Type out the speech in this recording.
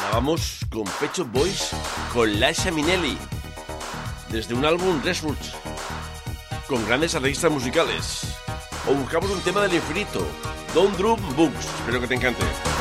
Vamos con Pet Shop Boys con Liza Minnelli, desde un álbum Resurge, con grandes artistas musicales. O buscamos un tema del infinito, Don't Drum Books. Espero que te encante.